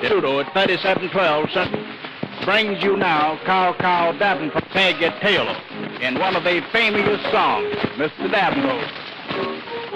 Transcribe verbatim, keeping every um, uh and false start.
Pseudo at thirty-seven twelve brings you now Cow Cow Davenport, Peggy Taylor, in one of their famous songs, Mister Davenport.